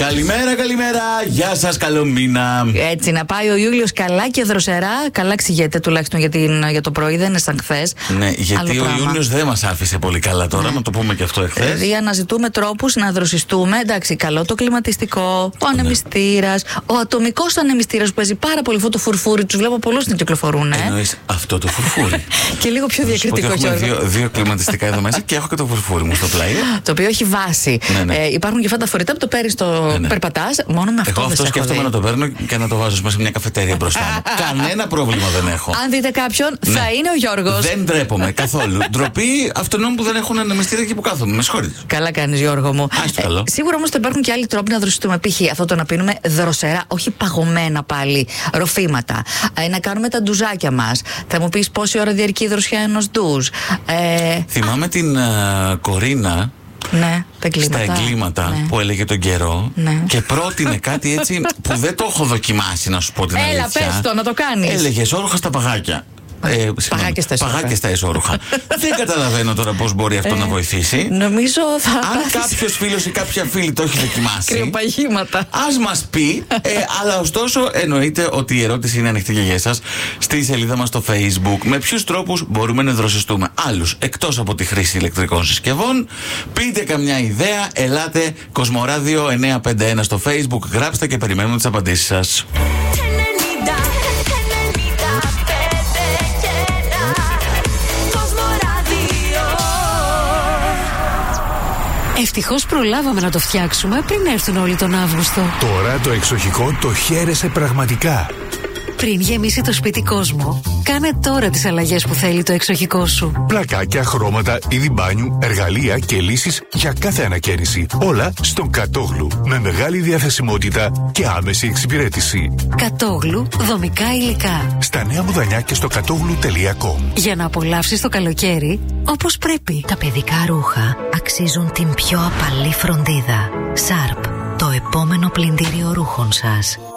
Καλημέρα, καλημέρα. Γεια σας, καλό μήνα. Έτσι, να πάει ο Ιούλιος καλά και δροσερά. Καλά ξηγέται τουλάχιστον για το πρωί, δεν είναι σαν χθες. Ναι, γιατί ο Ιούνιος δεν μας άφησε πολύ καλά τώρα, να το πούμε και αυτό εχθές. Δηλαδή, αναζητούμε τρόπους να δροσιστούμε. Εντάξει, καλό το κλιματιστικό, ο ανεμιστήρας, ο ατομικός ανεμιστήρας που παίζει πάρα πολύ αυτό το φουρφούρι. Τους βλέπω πολλούς να κυκλοφορούν. Εννοείς αυτό το φουρφούρι. Και λίγο πιο διακριτικό, Γιώργο. Δύο κλιματιστικά εδώ μέσα και έχω και το φουρφούρι μου στο πλάι. Το οποίο έχει βάση. Ναι. Υπάρχουν και αυτά τα φορητά που το παίρνει στο περπατάς. Μόνο με αυτό. Εγώ αυτό σκέφτομαι να το παίρνω και να το βάζω σε μια καφετέρια μπροστά μου. Κανένα πρόβλημα δεν έχω. Αν δείτε κάποιον, θα είναι ο Γιώργος. Δεν ντρέπομαι καθόλου. Ντροπή αυτών που δεν έχουν ανεμιστήρια εκεί που κάθομαι. Με συγχωρείτε. Καλά κάνεις, Γιώργο μου. Σίγουρα όμως θα υπάρχουν και άλλοι τρόποι να δροσιστούμε. Π.χ. αυτό το να πίνουμε δροσερά, όχι παγωμένα πάλι ροφήματα. Να κάνουμε τα ντουζάκια μας. Θα μου πεις πόση ώρα διαρκεί η δροσιά ενός ντουζ. Θυμάμαι την Κορίνα. Ναι, στα εγκλήματα που έλεγε τον καιρό και πρότεινε κάτι έτσι που δεν το έχω δοκιμάσει, να σου πω την αλήθεια. Έλα, πες το, να το κάνεις. Έλεγε εσώρουχα στα παγάκια. Παγάκια στα εσώρουχα. Δεν καταλαβαίνω τώρα πώς μπορεί αυτό να βοηθήσει. Νομίζω θα. Αν κάποιος φίλος ή κάποια φίλη το έχει δοκιμάσει, κρυοπαγήματα, ας μας πει. Αλλά ωστόσο εννοείται ότι η ερώτηση είναι ανοιχτή για εσάς στη σελίδα μας στο Facebook. Με ποιους τρόπους μπορούμε να δροσιστούμε άλλους εκτός από τη χρήση ηλεκτρικών συσκευών? Πείτε καμιά ιδέα. Ελάτε, Κοσμοράδιο 951 στο Facebook. Γράψτε και περιμένουμε τις απαντήσεις σας. Ευτυχώς προλάβαμε να το φτιάξουμε πριν έρθουν όλοι τον Αύγουστο. Τώρα το εξοχικό το χαίρεσαι πραγματικά. Πριν γεμίσει το σπίτι κόσμο, κάνε τώρα τις αλλαγές που θέλει το εξοχικό σου. Πλακάκια, χρώματα, είδη μπάνιου, εργαλεία και λύσεις για κάθε ανακαίνιση. Όλα στον Κατόγλου. Με μεγάλη διαθεσιμότητα και άμεση εξυπηρέτηση. Κατόγλου, δομικά υλικά. Στα Νέα Μουδανιά και στο κατόγλου.com. Για να απολαύσεις το καλοκαίρι όπως πρέπει. Τα παιδικά ρούχα αξίζουν την πιο απαλή φροντίδα. Σάρπ, το επόμενο πλυντήριο ρούχων σας.